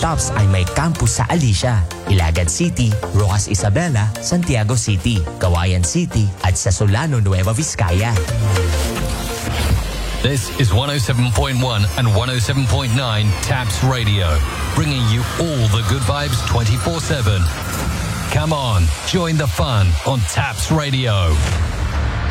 TAPS ay may campus sa Alicia, Ilagan City, Rojas Isabela, Santiago City, Cauayan City at sa Solano, Nueva Vizcaya. This is 107.1 and 107.9 TAPS Radio, bringing you all the good vibes 24/7. Come on, join the fun on TAPS Radio.